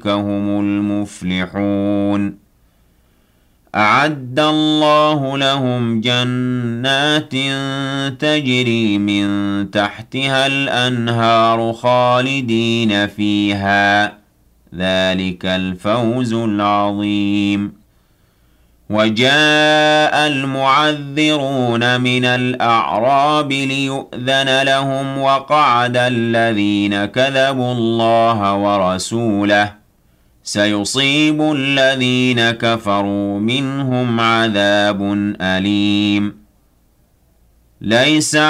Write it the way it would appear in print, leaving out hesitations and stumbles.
هم المفلحون أعد الله لهم جنات تجري من تحتها الأنهار خالدين فيها ذلك الفوز العظيم وجاء المعذرون من الأعراب ليؤذن لهم وقعد الذين كذبوا الله ورسوله سيصيب الذين كفروا منهم عذاب أليم ليس